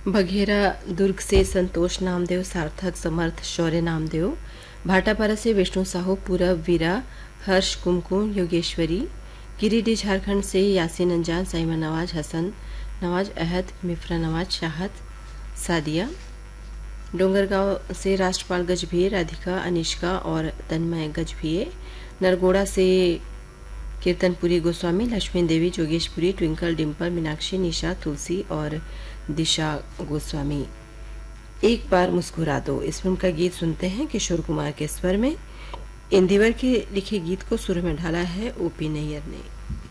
बघेरा दुर्ग से संतोष नामदेव, सार्थक समर्थ शौर्य नामदेव, भाटापारा से विष्णु साहू, पूरब वीरा, हर्ष कुमकुम, योगेश्वरी, गिरिडीह झारखंड से यासीन अंजान, साइमा नवाज, हसन नवाज, अहद, मिफ्रा नवाज, शाहत, सादिया, डोंगरगांव से राष्ट्रपाल गजभिये, राधिका, अनिष्का और तन्मय गजभिये, नरगोड़ा से कीर्तनपुरी गोस्वामी, लक्ष्मी देवी, जोगेशपुरी, ट्विंकल, डिम्पल, मीनाक्षी, निशा, तुलसी और दिशा गोस्वामी। एक बार मुस्कुरा दो, इस फिल्म का गीत सुनते हैं किशोर कुमार के स्वर में। इंदिवर के लिखे गीत को सुर में ढाला है ओपी नैयर ने।